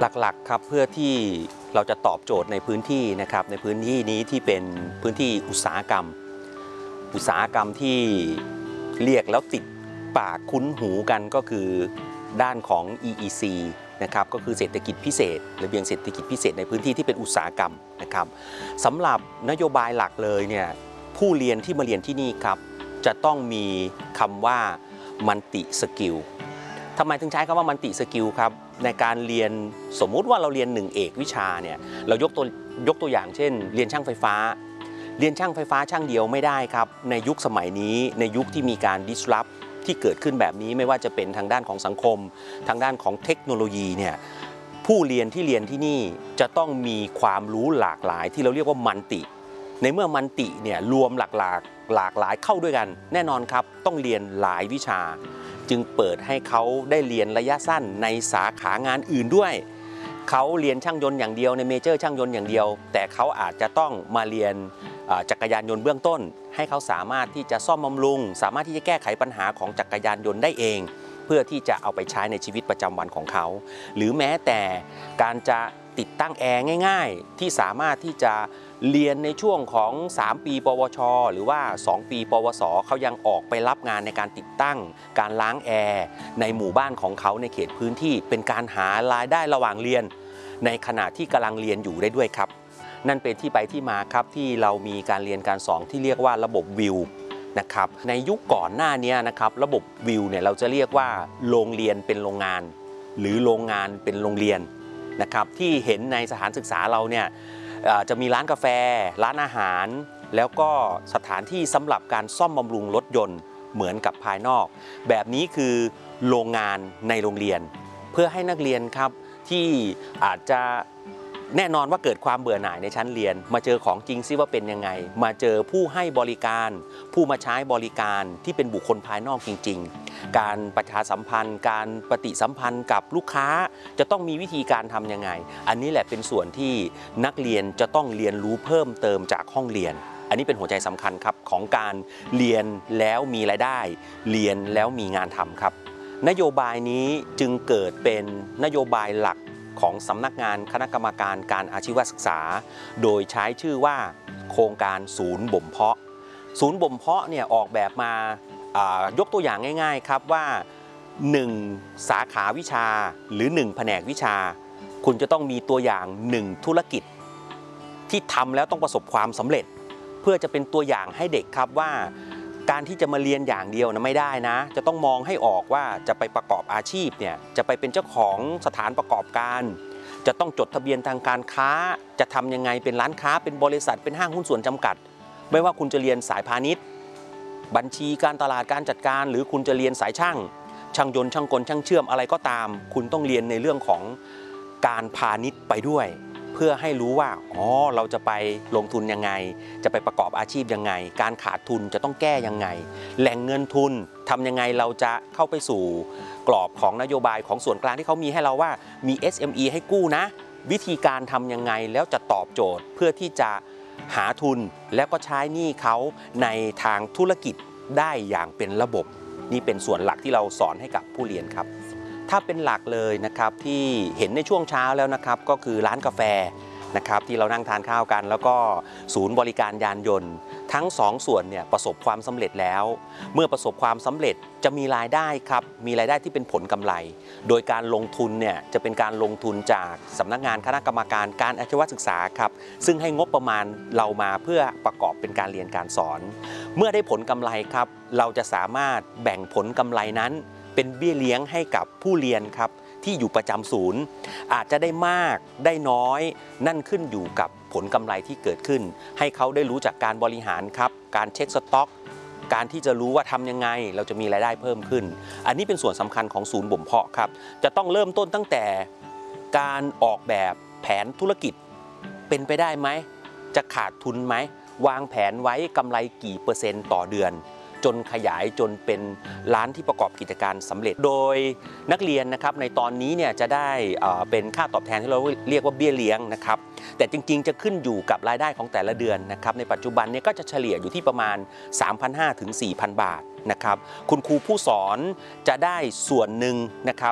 หลักๆครับเพื่อที่เราจะตอบโจทย์ในพื้นที่นะครับในพื้นที่นี้ที่เป็นพื้นที่อุตสาหกรรมที่เรียกแล้วติดปากคุ้นหูกันก็คือด้านของ EEC นะครับก็คือเศรษฐกิจพิเศษระเบียงเศรษฐกิจพิเศษในพื้นที่ที่เป็นอุตสาหกรรมนะครับสำหรับนโยบายหลักเลยเนี่ยผู้เรียนที่มาเรียนที่นี่ครับจะต้องมีคำว่ามัลติสกิลทำไมถึงใช้คำว่ามัลติสกิลครับในการเรียนสมมุติว่าเราเรียน1เอกวิชาเนี่ยเรายกตัวอย่างเช่นเรียนช่างไฟฟ้าช่างเดียวไม่ได้ครับในยุคสมัยนี้ในยุคที่มีการ disrupt ที่เกิดขึ้นแบบนี้ไม่ว่าจะเป็นทางด้านของสังคมทางด้านของเทคโนโลยีเนี่ยผู้เรียนที่เรียนที่นี่จะต้องมีความรู้หลากหลายที่เราเรียกว่ามัลติในเมื่อมัลติเนี่ยรวมหลากหลายเข้าด้วยกันแน่นอนครับต้องเรียนหลายวิชาจึงเปิดให้เขาได้เรียนระยะสั้นในสาขางานอื่นด้วยเขาเรียนช่างยนต์อย่างเดียวในเมเจอร์ช่างยนต์อย่างเดียวแต่เขาอาจจะต้องมาเรียนจักรยานยนต์เบื้องต้นให้เขาสามารถที่จะซ่อมบำรุงสามารถที่จะแก้ไขปัญหาของจักรยานยนต์ได้เองเพื่อที่จะเอาไปใช้ในชีวิตประจำวันของเขาหรือแม้แต่การจะติดตั้งแอร์ง่ายๆที่สามารถที่จะเรียนในช่วงของ3ปีปวชหรือว่า2ปีปวสเขายังออกไปรับงานในการติดตั้งการล้างแอร์ในหมู่บ้านของเขาในเขตพื้นที่เป็นการหารายได้ระหว่างเรียนในขณะที่กำลังเรียนอยู่ได้ด้วยครับนั่นเป็นที่ไปที่มาครับที่เรามีการเรียนการสอนที่เรียกว่าระบบวิวนะครับในยุคก่อนหน้านี้นะครับระบบวิวเนี่ยเราจะเรียกว่าโรงเรียนเป็นโรงงานหรือโรงงานเป็นโรงเรียนนะครับที่เห็นในสถานศึกษาเราเนี่ยจะมีร้านกาแฟร้านอาหารแล้วก็สถานที่สำหรับการซ่อมบำรุงรถยนต์เหมือนกับภายนอกแบบนี้คือโรงงานในโรงเรียนเพื่อให้นักเรียนครับที่อาจจะแน่นอนว่าเกิดความเบื่อหน่ายในชั้นเรียนมาเจอของจริงซิว่าเป็นยังไงมาเจอผู้ให้บริการผู้มาใช้บริการที่เป็นบุคคลภายนอกจริงๆการประชาสัมพันธ์การปฏิสัมพันธ์กับลูกค้าจะต้องมีวิธีการทำยังไงอันนี้แหละเป็นส่วนที่นักเรียนจะต้องเรียนรู้เพิ่มเติมจากห้องเรียนอันนี้เป็นหัวใจสำคัญครับของการเรียนแล้วมีรายได้เรียนแล้วมีงานทำครับนโยบายนี้จึงเกิดเป็นนโยบายหลักของสำนักงานคณะกรรมการการอาชีวศึกษาโดยใช้ชื่อว่าโครงการศูนย์บ่มเพาะศูนย์บ่มเพาะเนี่ยออกแบบมายกตัวอย่างง่ายๆครับว่า1สาขาวิชาหรือ1แผนกวิชาคุณจะต้องมีตัวอย่าง1ธุรกิจที่ทำแล้วต้องประสบความสำเร็จเพื่อจะเป็นตัวอย่างให้เด็กครับว่าการที่จะมาเรียนอย่างเดียวนะไม่ได้นะจะต้องมองให้ออกว่าจะไปประกอบอาชีพเนี่ยจะไปเป็นเจ้าของสถานประกอบการจะต้องจดทะเบียนทางการค้าจะทำยังไงเป็นร้านค้าเป็นบริษัทเป็นห้างหุ้นส่วนจำกัดไม่ว่าคุณจะเรียนสายพาณิชย์บัญชีการตลาดการจัดการหรือคุณจะเรียนสายช่างยนต์ช่างกลช่างเชื่อมอะไรก็ตามคุณต้องเรียนในเรื่องของการพาณิชย์ไปด้วยเพื่อให้รู้ว่าเราจะไปลงทุนยังไงจะไปประกอบอาชีพยังไงการขาดทุนจะต้องแก้ยังไงแหล่งเงินทุนทำยังไงเราจะเข้าไปสู่กรอบของนโยบายของส่วนกลางที่เขามีให้เราว่ามี SME ให้กู้นะวิธีการทำยังไงแล้วจะตอบโจทย์เพื่อที่จะหาทุนแล้วก็ใช้หนี้เขาในทางธุรกิจได้อย่างเป็นระบบนี่เป็นส่วนหลักที่เราสอนให้กับผู้เรียนครับถ้าเป็นหลักเลยนะครับที่เห็นในช่วงเช้าแล้วนะครับก็คือร้านกาแฟนะครับที่เรานั่งทานข้าวกันแล้วก็ศูนย์บริการยานยนต์ทั้ง2ส่วนเนี่ยประสบความสำเร็จแล้วเมื่อประสบความสำเร็จจะมีรายได้ครับมีรายได้ที่เป็นผลกำไรโดยการลงทุนเนี่ยจะเป็นการลงทุนจากสำนักงานคณะกรรมการการอาชีวศึกษาครับซึ่งให้งบประมาณเรามาเพื่อประกอบเป็นการเรียนการสอนเมื่อได้ผลกำไรครับเราจะสามารถแบ่งผลกำไรนั้นเป็นเบี้ยเลี้ยงให้กับผู้เรียนครับที่อยู่ประจำศูนย์อาจจะได้มากได้น้อยนั่นขึ้นอยู่กับผลกำไรที่เกิดขึ้นให้เขาได้รู้จากการบริหารครับการเช็คสต็อกการที่จะรู้ว่าทำยังไงเราจะมีรายได้เพิ่มขึ้นอันนี้เป็นส่วนสำคัญของศูนย์บ่มเพาะครับจะต้องเริ่มต้นตั้งแต่การออกแบบแผนธุรกิจเป็นไปได้ไหมจะขาดทุนไหมวางแผนไว้กำไรกี่เปอร์เซ็นต์ต่อเดือนจนขยายจนเป็นร้านที่ประกอบกิจการสำเร็จโดยนักเรียนนะครับในตอนนี้เนี่ยจะได้เป็นค่าตอบแทนที่เราเรียกว่าเบี้ยเลี้ยงนะครับแต่จริงๆจะขึ้นอยู่กับรายได้ของแต่ละเดือนนะครับในปัจจุบันเนี่ยก็จะเฉลี่ยอยู่ที่ประมาณ 3,500 ถึง 4,000 บาทนะครับคุณครูผู้สอนจะได้ส่วนหนึ่งนะครับ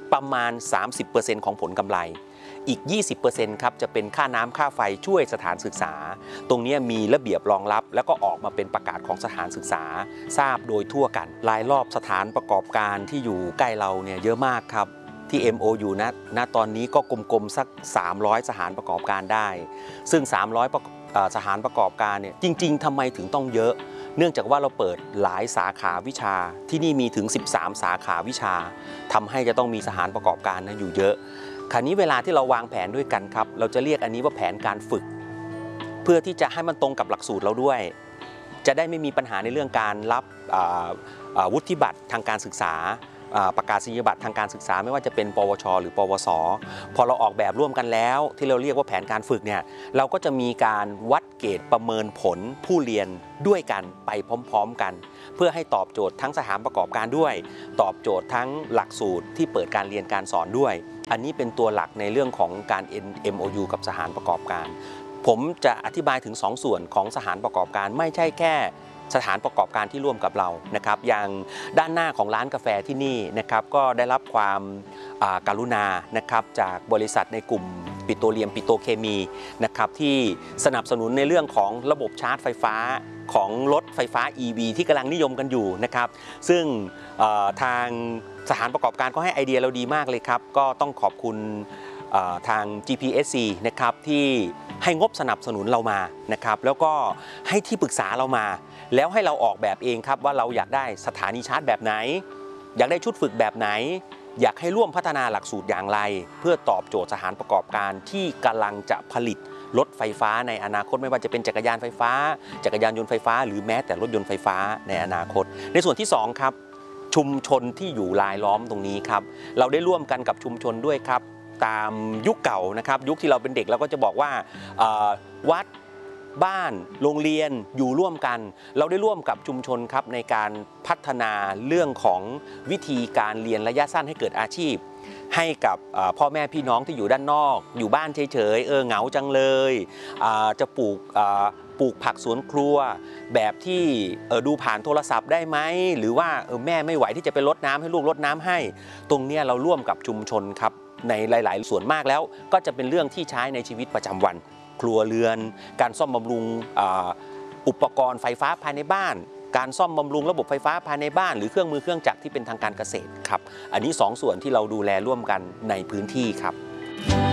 ประมาณ 30% ของผลกำไรอีก 20% ครับจะเป็นค่าน้ำค่าไฟช่วยสถานศึกษาตรงนี้มีระเบียบรองรับแล้วก็ออกมาเป็นประกาศของสถานศึกษาทราบโดยทั่วกันรายรอบสถานประกอบการที่อยู่ใกล้เราเนี่ยเยอะมากครับที่ MOU ณตอนนี้ก็กลมๆสัก300สถานประกอบการได้ซึ่ง300สถานประกอบการเนี่ยจริงๆทำไมถึงต้องเยอะเนื่องจากว่าเราเปิดหลายสาขาวิชาที่นี่มีถึง13สาขาวิชาทำให้จะต้องมีสถานประกอบการนะอยู่เยอะคราวนี้เวลาที่เราวางแผนด้วยกันครับเราจะเรียกอันนี้ว่าแผนการฝึกเพื่อที่จะให้มันตรงกับหลักสูตรเราด้วยจะได้ไม่มีปัญหาในเรื่องการรับวุฒิบัตรทางการศึกษาประกาศนียบัตรทางการศึกษาไม่ว่าจะเป็นปวชหรือปวสพอเราออกแบบร่วมกันแล้วที่เราเรียกว่าแผนการฝึกเนี่ยเราก็จะมีการวัดเกรดประเมินผลผู้เรียนด้วยกันไปพร้อมๆกันเพื่อให้ตอบโจทย์ทั้งสถานประกอบการด้วยตอบโจทย์ทั้งหลักสูตรที่เปิดการเรียนการสอนด้วยอันนี้เป็นตัวหลักในเรื่องของการ MOU กับสถานประกอบการผมจะอธิบายถึง2ส่วนของสถานประกอบการไม่ใช่แค่สถานประกอบการที่ร่วมกับเรานะครับอย่างด้านหน้าของร้านกาแฟที่นี่นะครับก็ได้รับความกรุณานะครับจากบริษัทในกลุ่มปิโตรเลียมปิโตรเคมีนะครับที่สนับสนุนในเรื่องของระบบชาร์จไฟฟ้าของรถไฟฟ้า EV ที่กำลังนิยมกันอยู่นะครับซึ่งทางสถานประกอบการก็ให้ไอเดียเราดีมากเลยครับก็ต้องขอบคุณทาง GPSC นะครับที่ให้งบสนับสนุนเรามานะครับแล้วก็ให้ที่ปรึกษาเรามาแล้วให้เราออกแบบเองครับว่าเราอยากได้สถานีชาร์จแบบไหนอยากได้ชุดฝึกแบบไหนอยากให้ร่วมพัฒนาหลักสูตรอย่างไรเพื่อตอบโจทย์สถานประกอบการที่กำลังจะผลิตรถไฟฟ้าในอนาคตไม่ว่าจะเป็นจักรยานไฟฟ้าจักรยานยนต์ไฟฟ้าหรือแม้แต่รถยนต์ไฟฟ้าในอนาคตในส่วนที่2ครับชุมชนที่อยู่รายล้อมตรงนี้ครับเราได้ร่วมกันกับชุมชนด้วยครับตามยุคเก่านะครับยุคที่เราเป็นเด็กเราก็จะบอกว่าวัดบ้านโรงเรียนอยู่ร่วมกันเราได้ร่วมกับชุมชนครับในการพัฒนาเรื่องของวิธีการเรียนระยะสั้นให้เกิดอาชีพให้กับพ่อแม่พี่น้องที่อยู่ด้านนอกอยู่บ้านเฉยๆเหงาจังเลยจะปลูกผักสวนครัวแบบที่ดูผ่านโทรศัพท์ได้ไหมหรือว่าแม่ไม่ไหวที่จะไปรดน้ำให้ลูกรดน้ำให้ตรงนี้เราร่วมกับชุมชนครับในหลายๆส่วนมากแล้วก็จะเป็นเรื่องที่ใช้ในชีวิตประจำวันครัวเรือนการซ่อมบำรุงอุปกรณ์ไฟฟ้าภายในบ้านการซ่อมบำรุงระบบไฟฟ้าภายในบ้านหรือเครื่องมือเครื่องจักรที่เป็นทางการเกษตรครับอันนี้2ส่วนที่เราดูแลร่วมกันในพื้นที่ครับ